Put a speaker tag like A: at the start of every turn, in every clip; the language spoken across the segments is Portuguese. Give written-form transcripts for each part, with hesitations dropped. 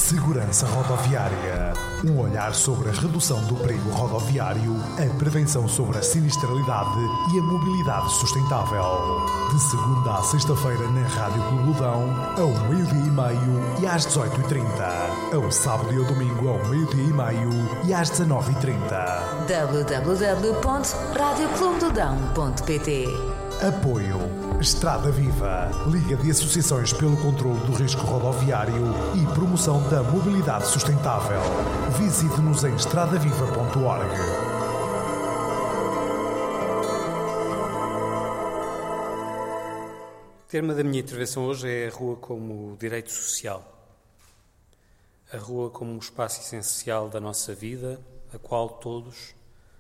A: Segurança Rodoviária. Um olhar sobre a redução do perigo rodoviário, a prevenção sobre a sinistralidade e a mobilidade sustentável. De segunda à sexta-feira na Rádio Clubedão, ao 12h30 e às 18h30. Ao sábado e ao domingo ao 12h30 e às 19h30.
B: www.radioclubedodão.pt.
A: Apoio Estrada Viva, Liga de Associações pelo Controlo do Risco Rodoviário e Promoção da Mobilidade Sustentável. Visite-nos em estradaviva.org.
C: O tema da minha intervenção hoje é a rua como direito social. A rua como um espaço essencial da nossa vida, a qual todos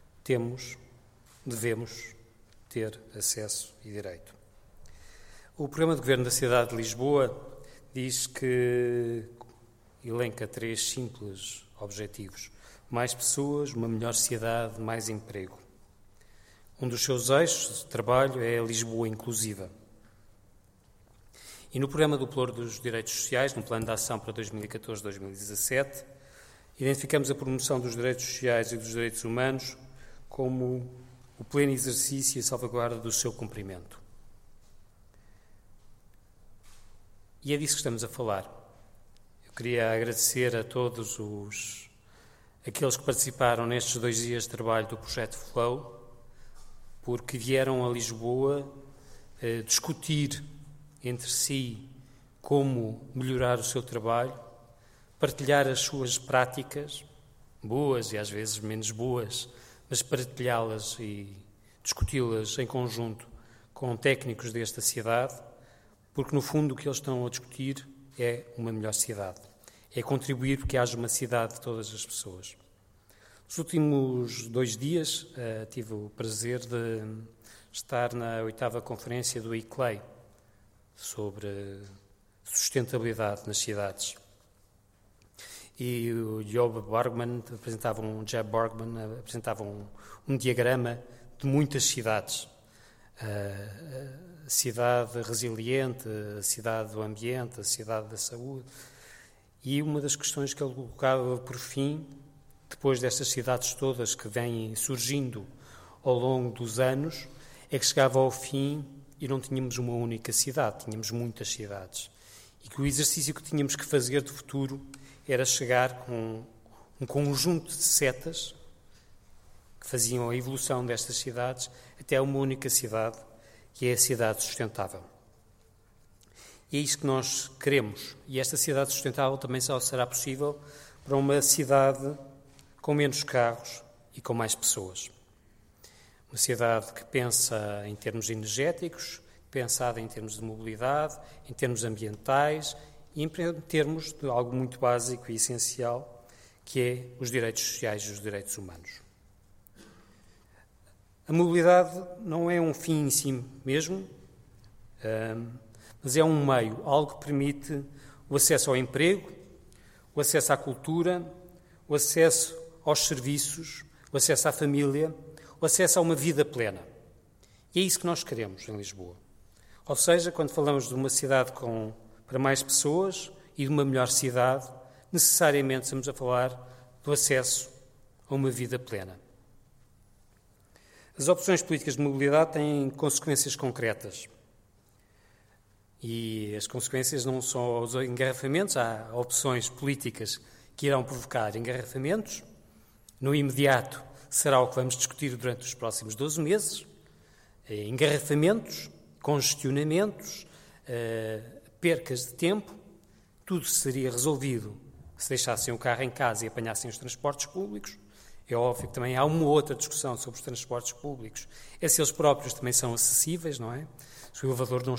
C: devemos ter acesso e direito. O Programa de Governo da cidade de Lisboa diz que elenca 3 simples objetivos: mais pessoas, uma melhor cidade, mais emprego. Um dos seus eixos de trabalho é a Lisboa inclusiva. E no Programa do Pelouro dos Direitos Sociais, no Plano de Ação para 2014-2017, identificamos a promoção dos direitos sociais e dos direitos humanos como o pleno exercício e a salvaguarda do seu cumprimento. E é disso que estamos a falar. Eu queria agradecer a todos aqueles que participaram nestes 2 dias de trabalho do Projeto Flow, porque vieram a Lisboa discutir entre si como melhorar o seu trabalho, partilhar as suas práticas, boas e às vezes menos boas, mas partilhá-las e discuti-las em conjunto com técnicos desta cidade, porque no fundo o que eles estão a discutir é uma melhor cidade, é contribuir para que haja uma cidade de todas as pessoas. Nos últimos 2 dias tive o prazer de estar na 8ª conferência do ICLEI sobre sustentabilidade nas cidades. E o Jeb Borgman apresentava um diagrama de muitas cidades. A cidade resiliente, a cidade do ambiente, a cidade da saúde. E uma das questões que ele colocava por fim, depois destas cidades todas que vêm surgindo ao longo dos anos, é que chegava ao fim e não tínhamos uma única cidade, tínhamos muitas cidades. E que o exercício que tínhamos que fazer de futuro era chegar com um conjunto de setas que faziam a evolução destas cidades até uma única cidade, que é a cidade sustentável. E é isso que nós queremos. E esta cidade sustentável também só será possível para uma cidade com menos carros e com mais pessoas. Uma cidade que pensa em termos energéticos, pensada em termos de mobilidade, em termos ambientais e em termos de algo muito básico e essencial, que é os direitos sociais e os direitos humanos. A mobilidade não é um fim em si mesmo, mas é um meio, algo que permite o acesso ao emprego, o acesso à cultura, o acesso aos serviços, o acesso à família, o acesso a uma vida plena. E é isso que nós queremos em Lisboa. Ou seja, quando falamos de uma cidade para mais pessoas e de uma melhor cidade, necessariamente estamos a falar do acesso a uma vida plena. As opções políticas de mobilidade têm consequências concretas. E as consequências não são os engarrafamentos, há opções políticas que irão provocar engarrafamentos. No imediato será o que vamos discutir durante os próximos 12 meses. Engarrafamentos, congestionamentos, percas de tempo. Tudo seria resolvido se deixassem o carro em casa e apanhassem os transportes públicos. É óbvio que também há uma outra discussão sobre os transportes públicos. É se eles próprios também são acessíveis, não é? Se o elevador não